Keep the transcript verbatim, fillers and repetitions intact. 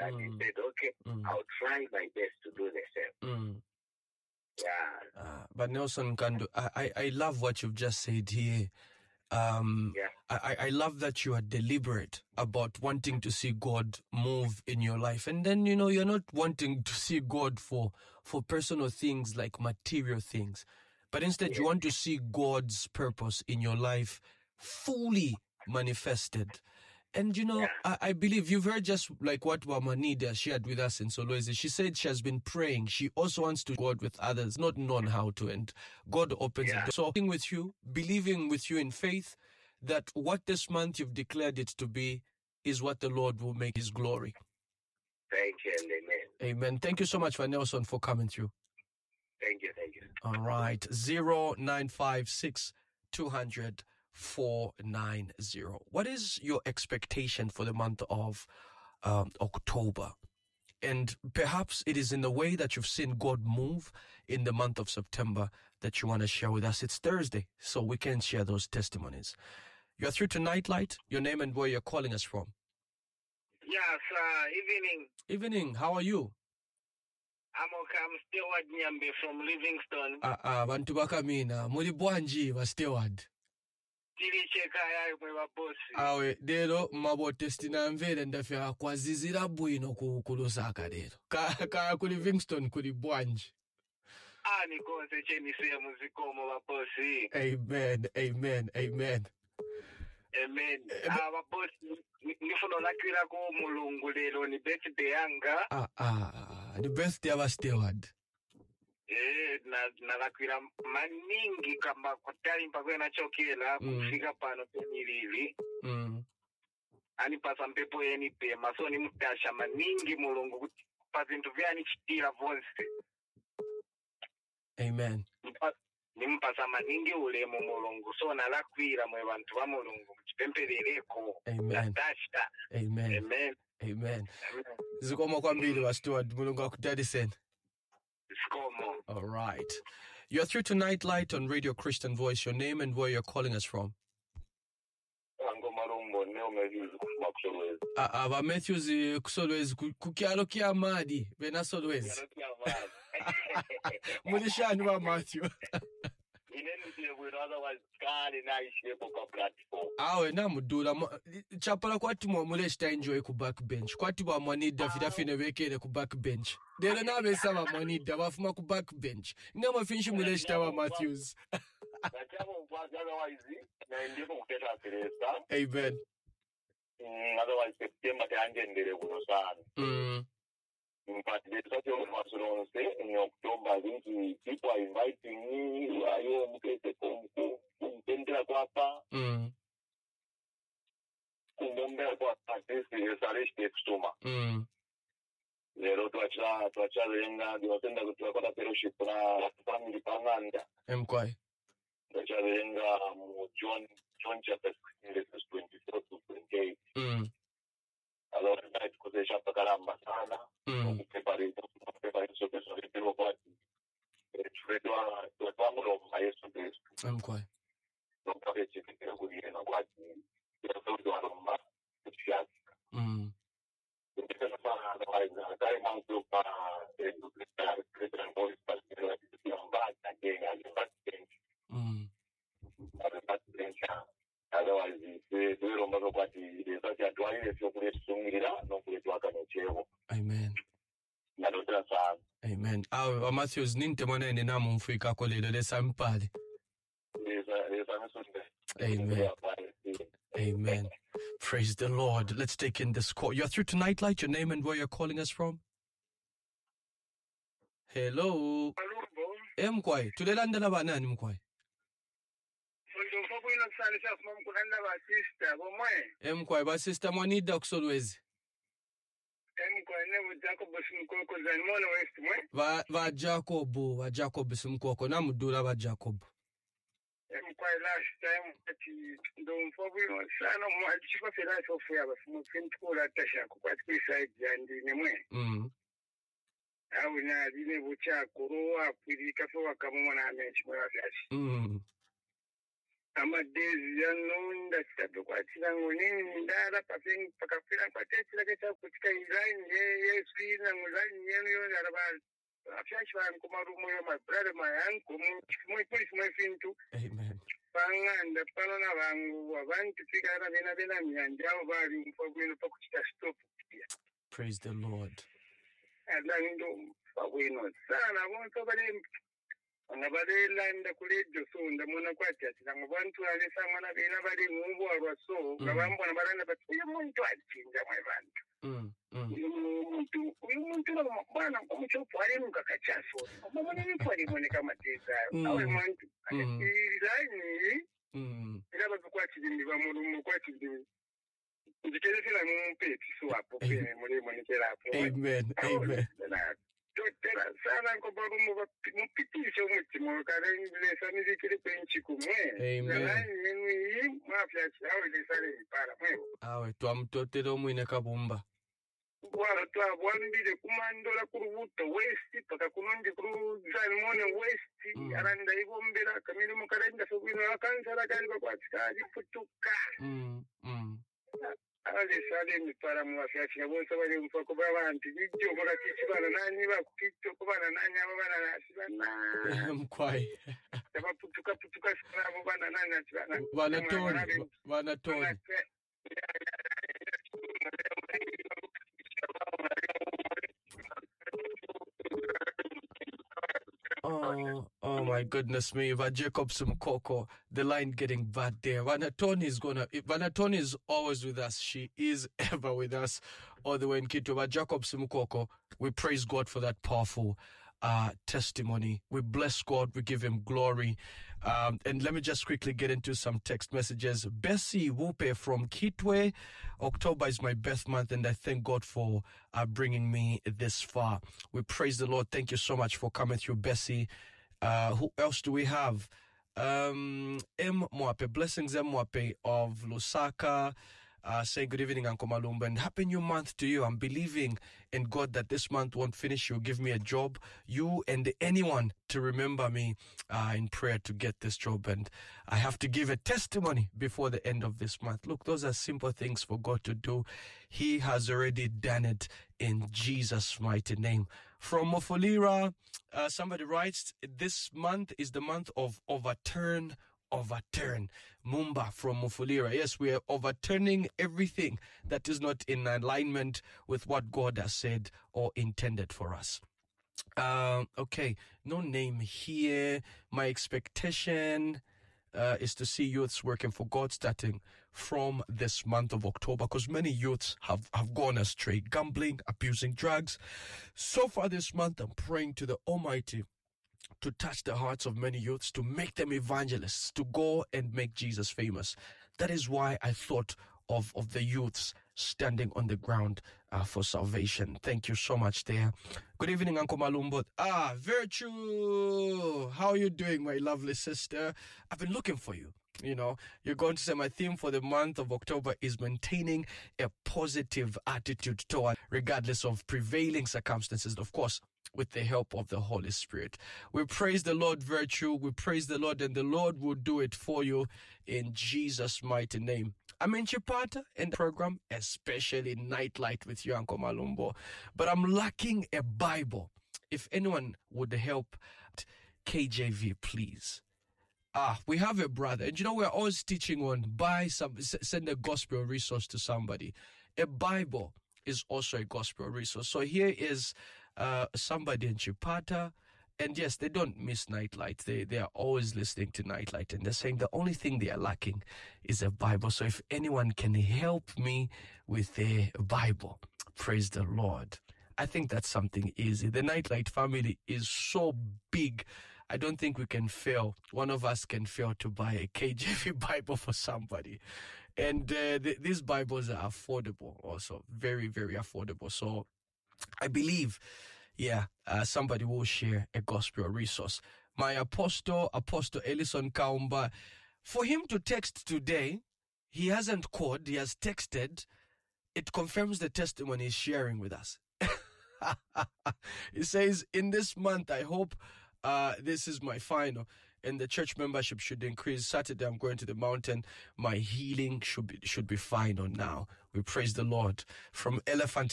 And Mm. he said, okay, Mm. I'll try my best to do the same. Mm. Yeah. Uh, but Nelson Kandu, I, I, I love what you've just said here. Um, Yeah. I, I love that you are deliberate about wanting to see God move in your life. And then, you know, you're not wanting to see God for, for personal things like material things, but instead Yeah. you want to see God's purpose in your life fully manifested. And, you know, Yeah. I, I believe you've heard just like what Wamanida shared with us in Solwezi. She said she has been praying. She also wants to God with others, not knowing how to. And God opens Yeah. it. So, being with you, believing with you in faith that what this month you've declared it to be is what the Lord will make his glory. Thank you and amen. Amen. Thank you so much, for Nelson, for coming through. Thank you, thank you. All right. zero nine five six two hundred four nine zero. What is your expectation for the month of um, October? And perhaps it is in the way that you've seen God move in the month of September that you want to share with us. It's Thursday, so we can share those testimonies. You're through to Nightlight. Your name and where you're calling us from. Yes, uh, evening. Evening. How are you? I'm okay. I'm Stewart Nyambe from Livingston. Ah, ah, bantu bakamina. Muli bwanji wa Steward. Tili cheka ya mwe wabosi. Awe, dero mabo testina mvele ndafya kwa zizira bwino kulusaka dero. Ka, ka kuli Livingston kuli bwanji. Ah, ni konse cheni siya muzikomo wabosi. Amen, amen, amen. Amen. Ah, wabosi, nifuno lakwira ko mulungu lero ni birthday yanga. Ah, ah, the birthday of a Steward. Eh, na nalakwira maningi kamba kutali mpaka na chokela Mm. kufika pano penilili. Mm. Ani pasa mpepo yeni pema so ni mutasha maningi mulungu kuti pa vintu vyani chitira vonse. Amen. Ni mpasa maningi ulemu mulungu so nalakwira mwe bantu ba mulungu chipempeleleko. Amen. Natasha. Amen. Amen. Amen. Amen. Zikomo kwambili wa Steward mulungu akutadisen. Skomo. All right. You're through to Nightlight on Radio Christian Voice. Your name and where you're calling us from. Ango marumbo neo mevizu kumakusolwezi. Ah, ah, ba Matthews eh, kusolwezi ku- kukyalo kya madi bena solwezi. Mulishani ba Matthew. Ineni siye wino otherwise kani na ishiyepo kwa platform. Awe na mudula mo- chapala kwati mwa muleshita enjoy ku backbench. Kwati ba mwanida fida fine wekele ku backbench. Dele na besa ba mwanida bafuma ku backbench. Ngama finshi muleshita ba Matthews. Nachamo mkwazi otherwise na ndipo kuteta Teresa. Amen. Mm, otherwise September teangendele kuno sana. Mm. But there's such a much on say in October, I think people are inviting me. Are you mkete kumku kumtendea kwapa Mm. kumbombea kwapa sisi esarishi tekstuma. Mm. Lero tuacha tuacha lenga diwatenda kutuakota fellowship na family panganda. Emkwai. Tuacha lenga mu John John chapter sixteen verses twenty-four to twenty-eight. Mm. Alors night kuzesha pakalamba sana. Mm. Prepare prepare so que so que lo kwati. Tuletwa tuletwa mulo Yesu Kristo. Emkwai. Nunca vez que te ocurriera no kwati. Yo soy de Roma. Tuchia. Mm. Entonces para la cae manto para el Cristian Cristian Boys para que la situación vaya que haya bastante. Mm. Para bastante. Otherwise, se se Roma no kwati, esa ya tuai de sio kule sungira, no kule tuaka no chego. Amen. Na otra sana. Amen. Awe wa Matthews ninte mwana ene namu mfika kolelo lesa mpale. Esa esa me sunde. Amen. Amen. Praise the Lord. Let's take in this call. You're through to Nightlight. Your name and where you're calling us from. Hello. Alumbo. Emkwai. Tulelandela banani mkwai? Ndo mfoko ina kusani sasa mwa mkulanda ba sister bomwe. Emkwai ba sister mwanida kusolwezi. Emkwa ne Jacob simkoko zani mwana west mwe. Va va Jacob, va Jacob simkoko na mudula ba Jacob. Emkwa last time ati ndo mfoko ina sana mwa chiko fela sofu ya basi mfintukula tasha kwa side yandi ne mwe. Mm. Awu na dine bucha kuruwa kwiri kafa wakamwa na amenchi mwa fyashi. Mm. amadezi yanonda chitakwatira ngonini ndara pafeni pakafira kwatechira chakutika ilaini yesu ina mulaini yenu yona rabali afyashi vanhu kumarumo yo my brother my uncle chimwe kuri chimwe fintu Amen. panganda panona vanhu vavantu tikara vena vena nyanja avo vari mufagweno pakuchita stop. Praise the Lord. Alando fagweno sana vonto vale ngabalelanda kulejo so ndamona kwathi athi ngabantu alesa mwana bena bali ngubo alwa so ngabambona balanda bathi uyu muntu athinja mwabantu mm uyu muntu uyu muntu bana umuchopho ali ngakachaso ngomona nipho ngone kama tesa awe muntu ilani mm ngaba kwathi ndiba muntu kwathi ndikelefela mumpeti so hapo pene muri monikela hapo. Amen. Amen. Totera sana ngobarumo mupitisha umutima karengile sanizikire kwenchi kumwe. Amen. Nani mafya chawe lesale ipara mwe. Awe twamtotera omwine kabumba. Bwara twa bwambire kumandola kurubuto west paka kunondi kuru zanmone west aranda ibombera kamiri mukarenda sobino akansala kali bakwatsikaji futuka. Mm mm. Ale sale mi para mu afyachi ngabo sabali mfako babantu bijjo baka kichibana nani bakukitto kubana nani abana nasibana mkwai tabaputuka putuka sana abo bana nani nasibana bana toni bana toni. Oh, oh my goodness me. If I Jacob some cocoa, the line getting bad there. Vanatoni is gonna, Vanatoni is always with us. She is ever with us all the way in Kito. But Jacob some cocoa, we praise God for that powerful uh, testimony. We bless God. We give him glory. Um, and let me just quickly get into some text messages. Bessie Wupe from Kitwe. October is my birth month, and I thank God for uh, bringing me this far. We praise the Lord. Thank you so much for coming through, Bessie. Uh, who else do we have? Um, M. Mwape. Blessings, M. Mwape of Lusaka. Uh, saying good evening, Uncle Malumba, and happy new month to you. I'm believing in God that this month won't finish. You'll give me a job, you and anyone to remember me uh, in prayer to get this job. And I have to give a testimony before the end of this month. Look, those are simple things for God to do. He has already done it in Jesus' mighty name. From Mofulira, uh, somebody writes, this month is the month of overturn overturn. Mumba from Mufulira. Yes, we are overturning everything that is not in alignment with what God has said or intended for us. Um, okay, no name here. My expectation uh, is to see youths working for God starting from this month of October, because many youths have, have gone astray, gambling, abusing drugs. So far this month, I'm praying to the Almighty to touch the hearts of many youths, to make them evangelists, to go and make Jesus famous. That is why I thought of, of the youths standing on the ground uh, for salvation. Thank you so much there. Good evening, Uncle Malumbo. Ah, Virtue! How are you doing, my lovely sister? I've been looking for you. You know, you're going to say my theme for the month of October is maintaining a positive attitude toward, regardless of prevailing circumstances, of course, with the help of the Holy Spirit. We praise the Lord, Virtue. We praise the Lord, and the Lord will do it for you in Jesus' mighty name. I'm in Chipata in the program, especially Nightlight with you, Uncle Malumbo. But I'm lacking a Bible. If anyone would help K J V, please. Ah, we have a brother. And you know, we're always teaching on buy some, send a gospel resource to somebody. A Bible is also a gospel resource. So here is uh, somebody in Chipata. And yes, they don't miss Nightlight. They they are always listening to Nightlight. And they're saying the only thing they are lacking is a Bible. So if anyone can help me with a Bible, praise the Lord. I think that's something easy. The Nightlight family is so big. I don't think we can fail. One of us can fail to buy a K J V Bible for somebody. And uh, th- these Bibles are affordable also. Very, very affordable. So I believe, yeah, uh, somebody will share a gospel resource. My apostle, Apostle Ellison Kaumba, for him to text today, he hasn't called, he has texted. It confirms the testimony he's sharing with us. He says, in this month, I hope uh, this is my final. and the church membership should increase. Saturday, I'm going to the mountain. My healing should be, should be fine on now. We praise the Lord. From Elephant